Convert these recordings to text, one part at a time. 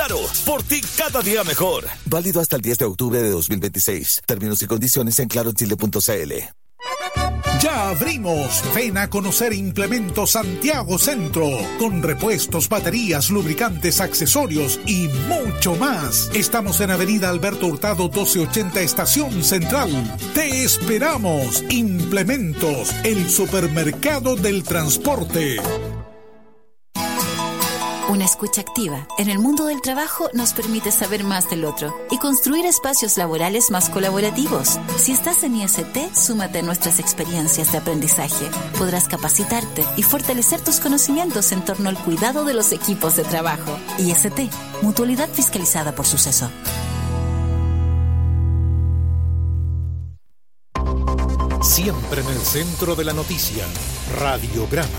Claro, por ti cada día mejor. Válido hasta el 10 de octubre de 2026. Términos y condiciones en clarochile.cl. Ya abrimos. Ven a conocer Implementos Santiago Centro, con repuestos, baterías, lubricantes, accesorios y mucho más. Estamos en Avenida Alberto Hurtado 1280, Estación Central. Te esperamos. Implementos, el supermercado del transporte. Una escucha activa en el mundo del trabajo nos permite saber más del otro y construir espacios laborales más colaborativos. Si estás en IST, súmate a nuestras experiencias de aprendizaje. Podrás capacitarte y fortalecer tus conocimientos en torno al cuidado de los equipos de trabajo. IST, Mutualidad Fiscalizada por Suceso. Siempre en el centro de la noticia, Radiograma.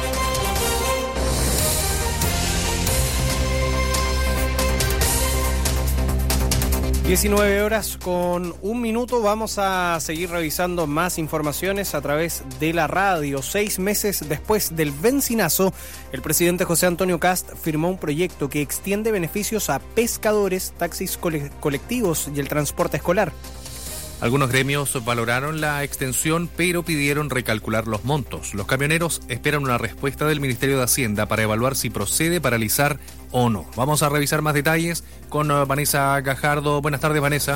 19 horas con un minuto. Vamos a seguir revisando más informaciones a través de la radio. 6 meses después del bencinazo, el presidente José Antonio Kast firmó un proyecto que extiende beneficios a pescadores, taxis colectivos y el transporte escolar. Algunos gremios valoraron la extensión, pero pidieron recalcular los montos. Los camioneros esperan una respuesta del Ministerio de Hacienda para evaluar si procede paralizar o no. Vamos a revisar más detalles con Vanessa Gajardo. Buenas tardes, Vanessa.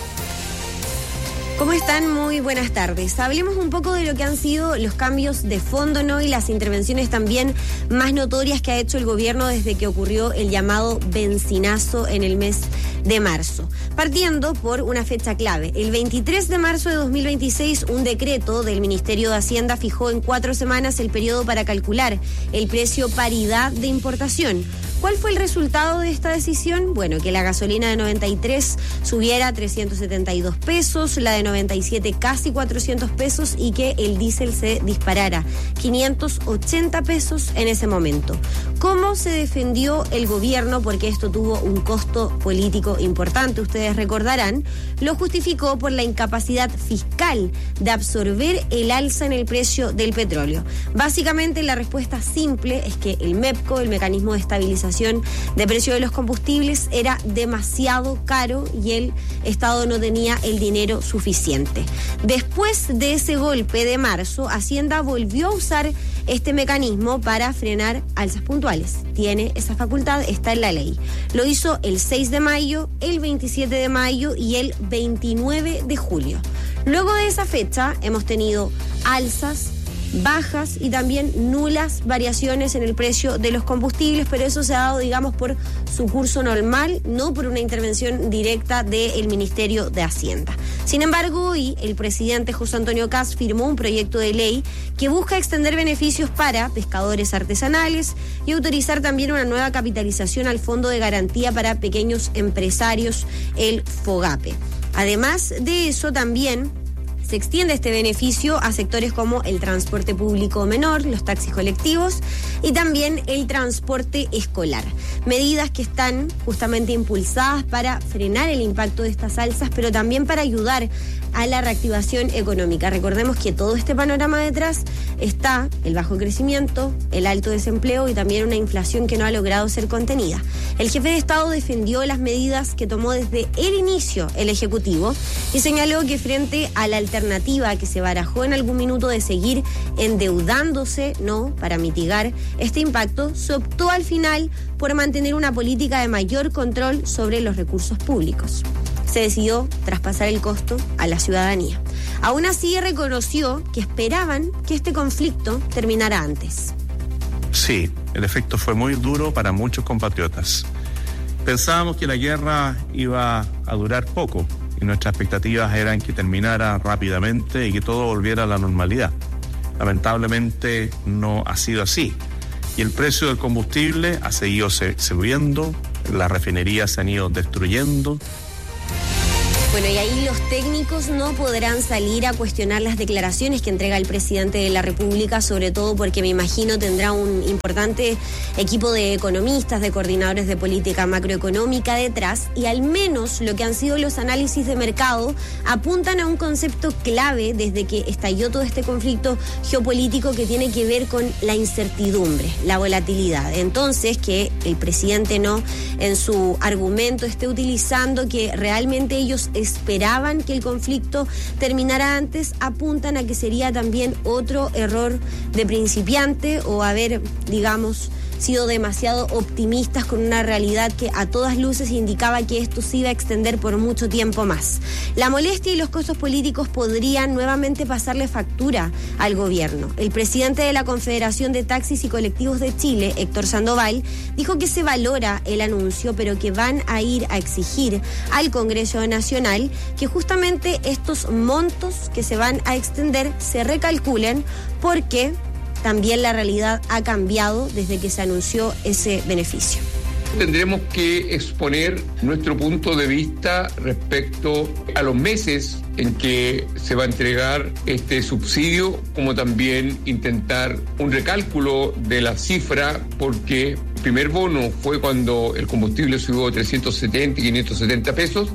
¿Cómo están? Muy buenas tardes. Hablemos un poco de lo que han sido los cambios de fondo, ¿no? Y las intervenciones también más notorias que ha hecho el gobierno desde que ocurrió el llamado bencinazo en el mes de marzo. Partiendo por una fecha clave. El 23 de marzo de 2026, un decreto del Ministerio de Hacienda fijó en 4 semanas el periodo para calcular el precio paridad de importación. ¿Cuál fue el resultado de esta decisión? Bueno, que la gasolina de 93 subiera a 372 pesos, la de 97 casi 400 pesos y que el diésel se disparara 580 pesos en ese momento. ¿Cómo se defendió el gobierno? Porque esto tuvo un costo político importante, ustedes recordarán. Lo justificó por la incapacidad fiscal de absorber el alza en el precio del petróleo. Básicamente la respuesta simple es que el MEPCO, el mecanismo de estabilización de precio de los combustibles, era demasiado caro y el Estado no tenía el dinero suficiente. Después de ese golpe de marzo, Hacienda volvió a usar este mecanismo para frenar alzas puntuales. Tiene esa facultad, está en la ley. Lo hizo el 6 de mayo, el 27 de mayo y el 29 de julio. Luego de esa fecha hemos tenido alzas, bajas y también nulas variaciones en el precio de los combustibles, pero eso se ha dado, digamos, por su curso normal, no por una intervención directa del Ministerio de Hacienda. Sin embargo, hoy el presidente José Antonio Kast firmó un proyecto de ley que busca extender beneficios para pescadores artesanales y autorizar también una nueva capitalización al Fondo de Garantía para Pequeños Empresarios, el FOGAPE. Además de eso, también se extiende este beneficio a sectores como el transporte público menor, los taxis colectivos y también el transporte escolar. Medidas que están justamente impulsadas para frenar el impacto de estas alzas, pero también para ayudar a la reactivación económica. Recordemos que todo este panorama detrás está el bajo crecimiento, el alto desempleo y también una inflación que no ha logrado ser contenida. El jefe de Estado defendió las medidas que tomó desde el inicio el Ejecutivo y señaló que frente a la alternativa que se barajó en algún minuto de seguir endeudándose, no, para mitigar este impacto, se optó al final por mantener una política de mayor control sobre los recursos públicos. Se decidió traspasar el costo a la ciudadanía. Aún así, reconoció que esperaban que este conflicto terminara antes. Sí, el efecto fue muy duro para muchos compatriotas. Pensábamos que la guerra iba a durar poco y nuestras expectativas eran que terminara rápidamente y que todo volviera a la normalidad. Lamentablemente no ha sido así y el precio del combustible ha seguido subiendo, las refinerías se han ido destruyendo. Bueno, y ahí los técnicos no podrán salir a cuestionar las declaraciones que entrega el presidente de la República, sobre todo porque me imagino tendrá un importante equipo de economistas, de coordinadores de política macroeconómica detrás, y al menos lo que han sido los análisis de mercado apuntan a un concepto clave desde que estalló todo este conflicto geopolítico que tiene que ver con la incertidumbre, la volatilidad. Entonces, que el presidente no en su argumento esté utilizando que realmente ellos esperaban que el conflicto terminara antes, apuntan a que sería también otro error de principiante o haber, digamos, sido demasiado optimistas con una realidad que a todas luces indicaba que esto se iba a extender por mucho tiempo más. La molestia y los costos políticos podrían nuevamente pasarle factura al gobierno. El presidente de la Confederación de Taxis y Colectivos de Chile, Héctor Sandoval, dijo que se valora el anuncio, pero que van a ir a exigir al Congreso Nacional que justamente estos montos que se van a extender se recalculen, porque también la realidad ha cambiado desde que se anunció ese beneficio. Tendremos que exponer nuestro punto de vista respecto a los meses en que se va a entregar este subsidio, como también intentar un recálculo de la cifra, porque el primer bono fue cuando el combustible subió 370 y 570 pesos.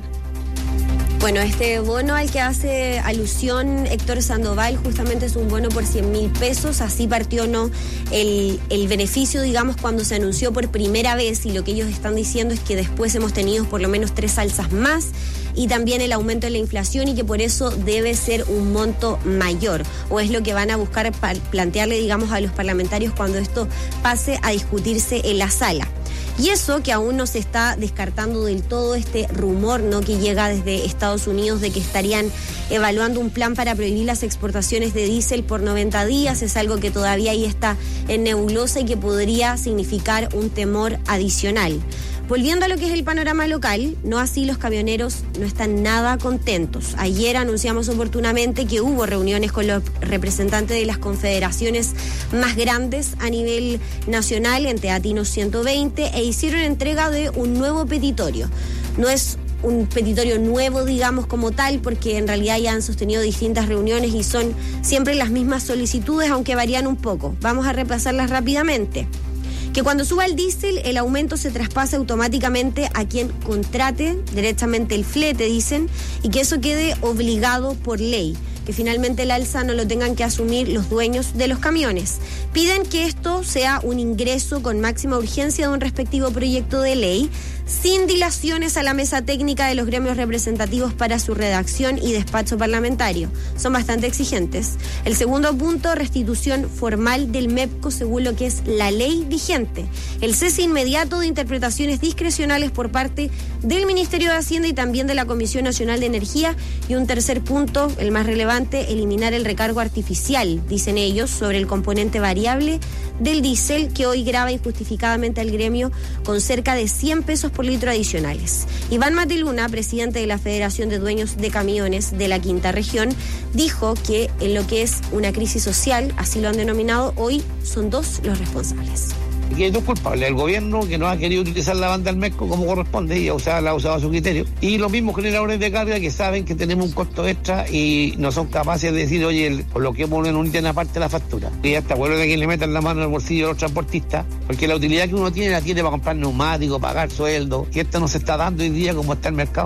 Bueno, este bono al que hace alusión Héctor Sandoval justamente es un bono por 100.000 pesos, así partió no el beneficio, digamos, cuando se anunció por primera vez, y lo que ellos están diciendo es que después hemos tenido por lo menos 3 alzas más y también el aumento de la inflación, y que por eso debe ser un monto mayor, o es lo que van a buscar plantearle, digamos, a los parlamentarios cuando esto pase a discutirse en la sala. Y eso que aún no se está descartando del todo este rumor, ¿no?, que llega desde Estados Unidos de que estarían evaluando un plan para prohibir las exportaciones de diésel por 90 días. Es algo que todavía ahí está en nebulosa y que podría significar un temor adicional. Volviendo a lo que es el panorama local, no así los camioneros no están nada contentos. Ayer anunciamos oportunamente que hubo reuniones con los representantes de las confederaciones más grandes a nivel nacional, en Teatinos 120, e hicieron entrega de un nuevo petitorio. No es un petitorio nuevo, digamos, como tal, porque en realidad ya han sostenido distintas reuniones y son siempre las mismas solicitudes, aunque varían un poco. Vamos a repasarlas rápidamente. Que cuando suba el diésel, el aumento se traspase automáticamente a quien contrate directamente el flete, dicen, y que eso quede obligado por ley, que finalmente el alza no lo tengan que asumir los dueños de los camiones. Piden que esto sea un ingreso con máxima urgencia de un respectivo proyecto de ley, sin dilaciones a la mesa técnica de los gremios representativos para su redacción y despacho parlamentario. Son bastante exigentes. El segundo punto, restitución formal del MEPCO según lo que es la ley vigente. El cese inmediato de interpretaciones discrecionales por parte del Ministerio de Hacienda y también de la Comisión Nacional de Energía. Y un tercer punto, el más relevante, eliminar el recargo artificial, dicen ellos, sobre el componente variable del diésel, que hoy grava injustificadamente al gremio con cerca de 100 pesos por litro adicionales. Iván Matiluna, presidente de la Federación de Dueños de Camiones de la Quinta Región, dijo que en lo que es una crisis social, así lo han denominado, hoy son 2 los responsables. Aquí hay 2 culpables: el gobierno, que no ha querido utilizar la banda del MEPCO como corresponde y la ha usado a su criterio, y los mismos generadores de carga que saben que tenemos un costo extra y no son capaces de decir, oye, coloquemos en un ítem aparte la factura. Y hasta bueno de que le metan la mano en el bolsillo a los transportistas, porque la utilidad que uno tiene la tiene para comprar neumáticos, pagar sueldo, y esto no se está dando hoy día como está el mercado.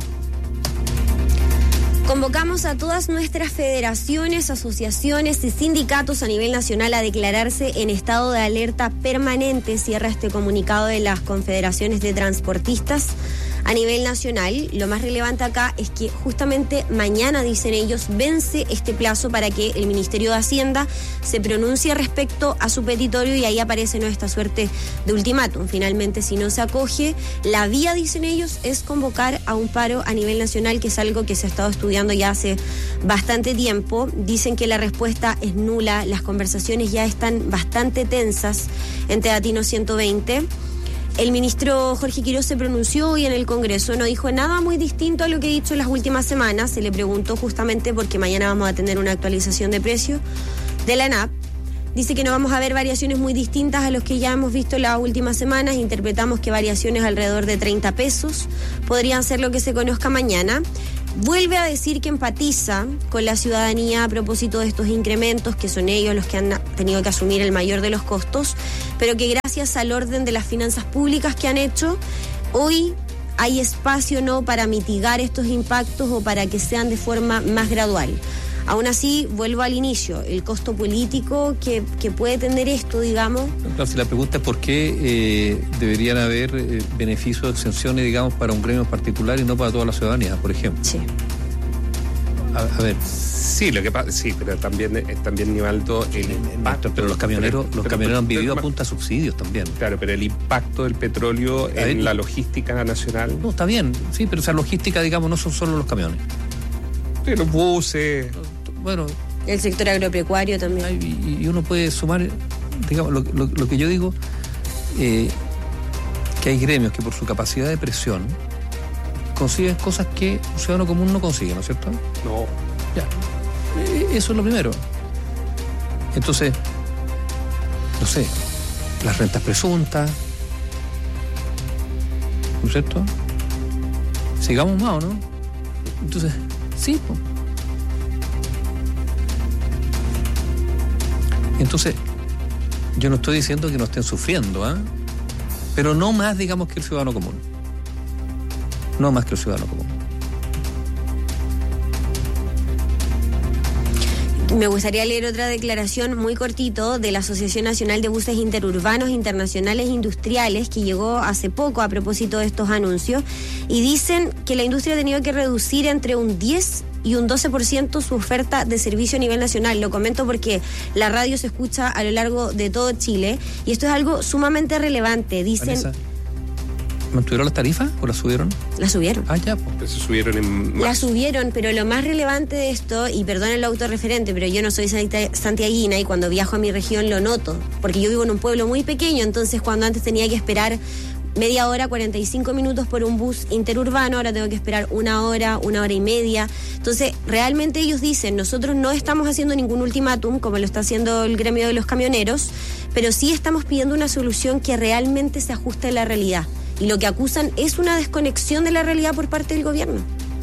Convocamos a todas nuestras federaciones, asociaciones y sindicatos a nivel nacional a declararse en estado de alerta permanente, cierra este comunicado de las confederaciones de transportistas a nivel nacional. Lo más relevante acá es que justamente mañana, dicen ellos, vence este plazo para que el Ministerio de Hacienda se pronuncie respecto a su petitorio, y ahí aparece esta suerte de ultimátum. Finalmente, si no se acoge, la vía, dicen ellos, es convocar a un paro a nivel nacional, que es algo que se ha estado estudiando ya hace bastante tiempo. Dicen que la respuesta es nula, las conversaciones ya están bastante tensas en Teatinos 120. El ministro Jorge Quiroz se pronunció hoy en el Congreso, no dijo nada muy distinto a lo que ha dicho en las últimas semanas. Se le preguntó justamente porque mañana vamos a tener una actualización de precios de la ANAP. Dice que no vamos a ver variaciones muy distintas a los que ya hemos visto en las últimas semanas. Interpretamos que variaciones alrededor de 30 pesos podrían ser lo que se conozca mañana. vuelve a decir que empatiza con la ciudadanía a propósito de estos incrementos, que son ellos los que han tenido que asumir el mayor de los costos, pero que gracias al orden de las finanzas públicas que han hecho, hoy hay espacio no para mitigar estos impactos o para que sean de forma más gradual. Aún así, vuelvo al inicio, el costo político que puede tener esto, digamos. Claro, si la pregunta es por qué deberían haber beneficios o exenciones, digamos, para un gremio particular y no para toda la ciudadanía, por ejemplo. Sí. A ver. Sí, lo que pasa, sí, pero también Nivaldo, el impacto. Pero los camioneros han vivido a punta de subsidios también. Claro, pero el impacto del petróleo en la logística nacional. No, está bien, sí, pero esa logística, digamos, no son solo los camiones. Sí, los buses. Bueno. El sector agropecuario también. Y uno puede sumar, digamos, lo que yo digo, que hay gremios que por su capacidad de presión consiguen cosas que un ciudadano común no consigue, ¿no es cierto? No. Ya. Eso es lo primero. Entonces, no sé, las rentas presuntas, ¿no es cierto? Sigamos más, ¿o no? Entonces, sí, pues. Entonces, yo no estoy diciendo que no estén sufriendo, pero no más, digamos, que el ciudadano común. No más que el ciudadano común. Me gustaría leer otra declaración muy cortito de la Asociación Nacional de Buses Interurbanos Internacionales Industriales, que llegó hace poco a propósito de estos anuncios, y dicen que la industria ha tenido que reducir entre un 10 y un 12% su oferta de servicio a nivel nacional. Lo comento porque la radio se escucha a lo largo de todo Chile y esto es algo sumamente relevante. Dicen... Vanessa, ¿mantuvieron las tarifas o las subieron? Las subieron. Ya, pues. Se subieron en... Las subieron, pero lo más relevante de esto, y perdonen lo autorreferente, pero yo no soy santiaguina y cuando viajo a mi región lo noto, porque yo vivo en un pueblo muy pequeño, entonces cuando antes tenía que esperar media hora, 45 minutos por un bus interurbano, ahora tengo que esperar una hora y media. Entonces, realmente ellos dicen, nosotros no estamos haciendo ningún ultimátum, como lo está haciendo el gremio de los camioneros, pero sí estamos pidiendo una solución que realmente se ajuste a la realidad. Y lo que acusan es una desconexión de la realidad por parte del gobierno.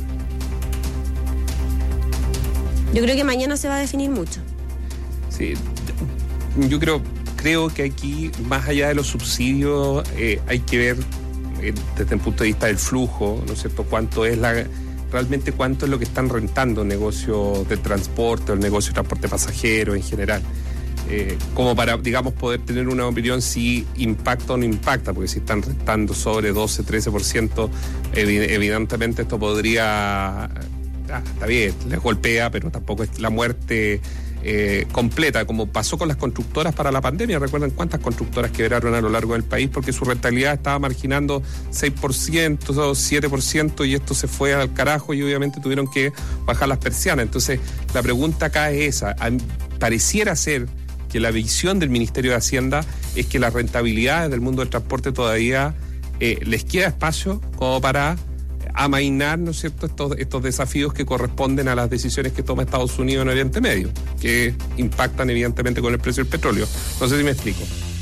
Yo creo que mañana se va a definir mucho. Sí, yo creo que aquí, más allá de los subsidios, hay que ver desde el punto de vista del flujo, ¿no es cierto?, realmente cuánto es lo que están rentando negocios de transporte o el negocio de transporte pasajero en general. Como para, digamos, poder tener una opinión si impacta o no impacta, porque si están rentando sobre 12, 13%, evidentemente esto podría... está bien, les golpea, pero tampoco es la muerte completa, como pasó con las constructoras para la pandemia. ¿Recuerdan cuántas constructoras quebraron a lo largo del país porque su rentabilidad estaba marginando 6%, 7%, y esto se fue al carajo y obviamente tuvieron que bajar las persianas? Entonces, la pregunta acá es esa. Pareciera ser que la visión del Ministerio de Hacienda es que las rentabilidades del mundo del transporte todavía les queda espacio como para amainar, ¿no es cierto?, estos desafíos que corresponden a las decisiones que toma Estados Unidos en Oriente Medio, que impactan evidentemente con el precio del petróleo. No sé si me explico.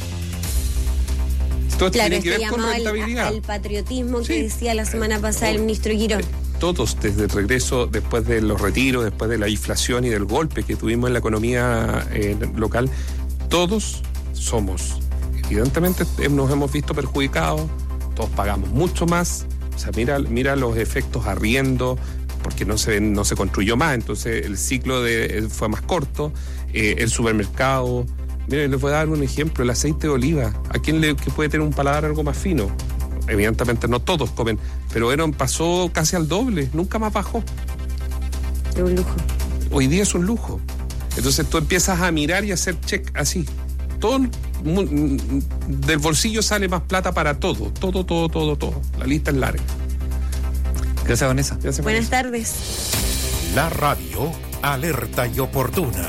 Esto tiene que ver con rentabilidad. Al patriotismo que decía la semana pasada el ministro Girón. Todos, desde el regreso, después de los retiros, después de la inflación y del golpe que tuvimos en la economía local, todos evidentemente nos hemos visto perjudicados, todos pagamos mucho más. O sea, mira los efectos arriendo, porque no se construyó más, entonces el ciclo fue más corto. El supermercado, miren, les voy a dar un ejemplo, el aceite de oliva. ¿A quién que puede tener un paladar algo más fino? Evidentemente no todos comen, pero pasó casi al doble, nunca más bajó. Es un lujo. Hoy día es un lujo. Entonces tú empiezas a mirar y a hacer check así. Todo del bolsillo sale más plata para todo. La lista es larga. Gracias, Vanessa. Buenas tardes. La radio alerta y oportuna.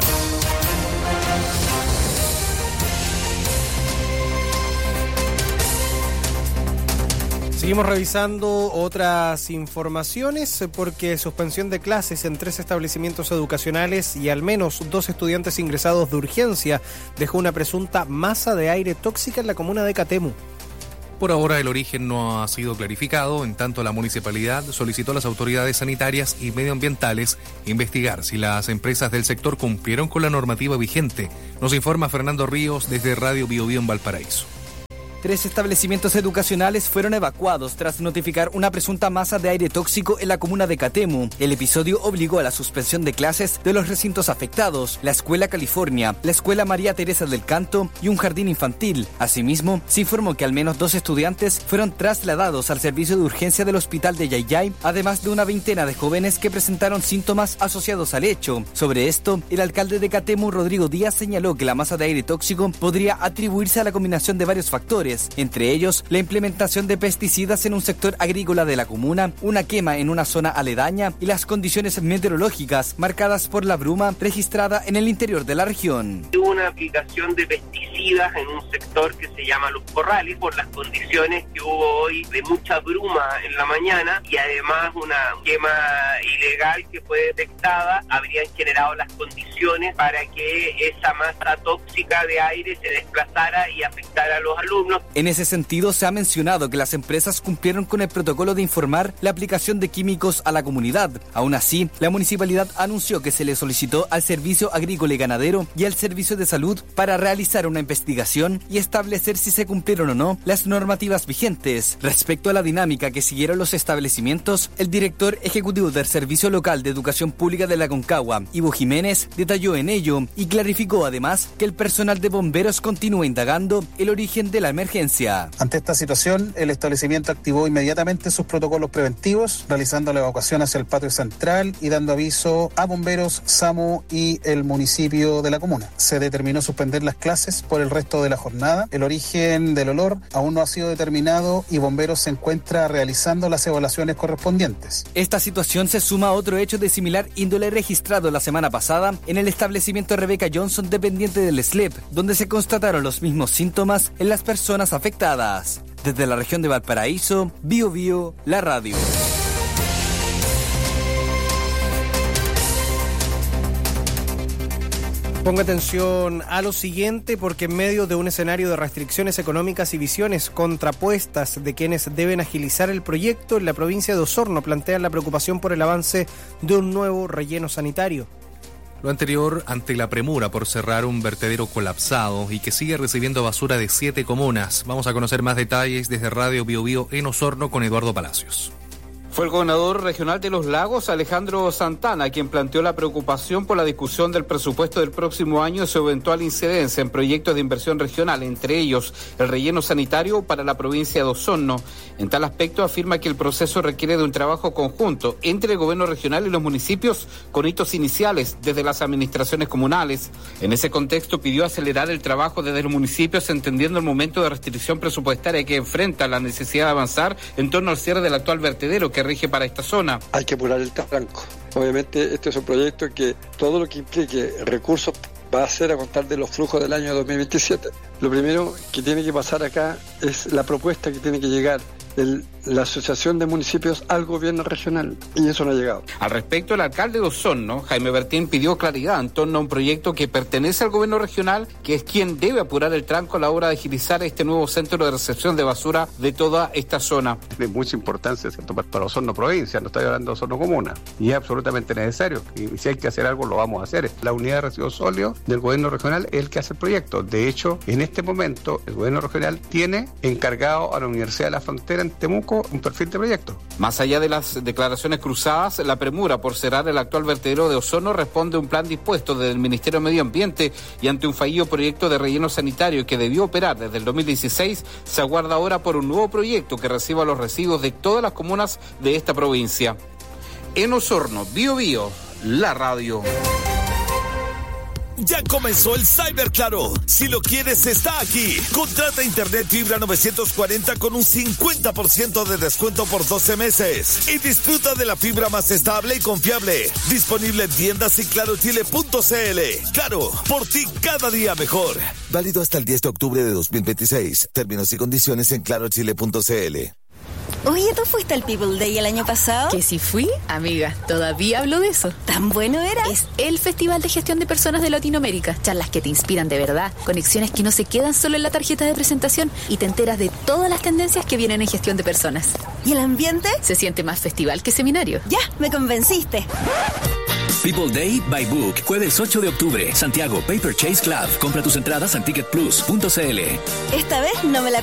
Seguimos revisando otras informaciones porque suspensión de clases en 3 establecimientos educacionales y al menos 2 estudiantes ingresados de urgencia dejó una presunta masa de aire tóxica en la comuna de Catemu. Por ahora el origen no ha sido clarificado, en tanto la municipalidad solicitó a las autoridades sanitarias y medioambientales investigar si las empresas del sector cumplieron con la normativa vigente. Nos informa Fernando Ríos desde Radio Bio Bio en Valparaíso. 3 establecimientos educacionales fueron evacuados tras notificar una presunta masa de aire tóxico en la comuna de Catemu. El episodio obligó a la suspensión de clases de los recintos afectados, la Escuela California, la Escuela María Teresa del Canto y un jardín infantil. Asimismo, se informó que al menos 2 estudiantes fueron trasladados al servicio de urgencia del hospital de Yayay, además de una veintena de jóvenes que presentaron síntomas asociados al hecho. Sobre esto, el alcalde de Catemu, Rodrigo Díaz, señaló que la masa de aire tóxico podría atribuirse a la combinación de varios factores, entre ellos la implementación de pesticidas en un sector agrícola de la comuna, una quema en una zona aledaña y las condiciones meteorológicas marcadas por la bruma registrada en el interior de la región. Hubo una aplicación de pesticidas en un sector que se llama Los Corrales por las condiciones que hubo hoy de mucha bruma en la mañana y además una quema ilegal que fue detectada. Habrían generado las condiciones para que esa masa tóxica de aire se desplazara y afectara a los alumnos. En ese sentido, se ha mencionado que las empresas cumplieron con el protocolo de informar la aplicación de químicos a la comunidad. Aún así, la municipalidad anunció que se le solicitó al Servicio Agrícola y Ganadero y al Servicio de Salud para realizar una investigación y establecer si se cumplieron o no las normativas vigentes. Respecto a la dinámica que siguieron los establecimientos, el director ejecutivo del Servicio Local de Educación Pública de la Aconcagua, Ivo Jiménez, detalló en ello y clarificó además que el personal de bomberos continúa indagando el origen de la emergencia. Ante esta situación, el establecimiento activó inmediatamente sus protocolos preventivos, realizando la evacuación hacia el patio central y dando aviso a bomberos, SAMU y el municipio de la comuna. Se determinó suspender las clases por el resto de la jornada. El origen del olor aún no ha sido determinado y bomberos se encuentra realizando las evaluaciones correspondientes. Esta situación se suma a otro hecho de similar índole registrado la semana pasada en el establecimiento Rebecca Johnson dependiente del SLEP, donde se constataron los mismos síntomas en las personas afectadas. Desde la región de Valparaíso, Bio Bio, la radio. Ponga atención a lo siguiente, porque en medio de un escenario de restricciones económicas y visiones contrapuestas de quienes deben agilizar el proyecto, en la provincia de Osorno plantean la preocupación por el avance de un nuevo relleno sanitario. Lo anterior ante la premura por cerrar un vertedero colapsado y que sigue recibiendo basura de 7 comunas. Vamos a conocer más detalles desde Radio Bio Bio en Osorno con Eduardo Palacios. Fue el gobernador regional de Los Lagos, Alejandro Santana, quien planteó la preocupación por la discusión del presupuesto del próximo año y su eventual incidencia en proyectos de inversión regional, entre ellos el relleno sanitario para la provincia de Osorno. En tal aspecto afirma que el proceso requiere de un trabajo conjunto entre el gobierno regional y los municipios con hitos iniciales desde las administraciones comunales. En ese contexto pidió acelerar el trabajo desde los municipios, entendiendo el momento de restricción presupuestaria que enfrenta la necesidad de avanzar en torno al cierre del actual vertedero que rige para esta zona. Hay que apurar el tranco. Obviamente este es un proyecto que todo lo que implique recursos va a ser a contar de los flujos del año 2027. Lo primero que tiene que pasar acá es la propuesta que tiene que llegar la Asociación de Municipios al gobierno regional, y eso no ha llegado. Al respecto, el alcalde de Osorno, Jaime Bertín, pidió claridad en torno a un proyecto que pertenece al gobierno regional, que es quien debe apurar el tranco a la hora de agilizar este nuevo centro de recepción de basura de toda esta zona. De mucha importancia, ¿cierto?, para Osorno provincia, no estoy hablando de Osorno comuna, y es absolutamente necesario, y si hay que hacer algo lo vamos a hacer. La unidad de residuos sólidos del gobierno regional es el que hace el proyecto. De hecho, en este momento el gobierno regional tiene encargado a la Universidad de la Frontera en Temuco un perfil de proyecto. Más allá de las declaraciones cruzadas, la premura por cerrar el actual vertedero de Osorno responde a un plan dispuesto desde el Ministerio de Medio Ambiente, y ante un fallido proyecto de relleno sanitario que debió operar desde el 2016, se aguarda ahora por un nuevo proyecto que reciba los residuos de todas las comunas de esta provincia. En Osorno, Bio Bio, la radio. Ya comenzó el Cyber Claro. Si lo quieres, está aquí. Contrata internet fibra 940 con un 50% de descuento por 12 meses. Y disfruta de la fibra más estable y confiable. Disponible en tiendas y clarochile.cl. Claro, por ti cada día mejor. Válido hasta el 10 de octubre de 2026. Términos y condiciones en clarochile.cl. Oye, ¿tú fuiste al People Day el año pasado? Que si fui, amiga, todavía hablo de eso. ¿Tan bueno era? Es el Festival de Gestión de Personas de Latinoamérica. Charlas que te inspiran de verdad, conexiones que no se quedan solo en la tarjeta de presentación y te enteras de todas las tendencias que vienen en gestión de personas. ¿Y el ambiente? Se siente más festival que seminario. Ya, me convenciste. People Day by Book, jueves 8 de octubre, Santiago Paper Chase Club. Compra tus entradas en ticketplus.cl. Esta vez no me la